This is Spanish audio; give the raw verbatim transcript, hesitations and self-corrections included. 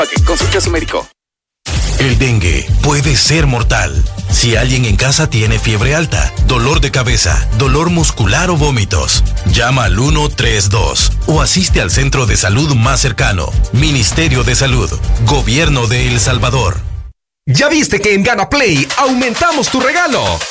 Consulte a su médico. El dengue puede ser mortal. Si alguien en casa tiene fiebre alta, dolor de cabeza, dolor muscular o vómitos, llama al uno tres dos o asiste al centro de salud más cercano. Ministerio de Salud, Gobierno de El Salvador. ¿Ya viste que en Gana Play aumentamos tu regalo?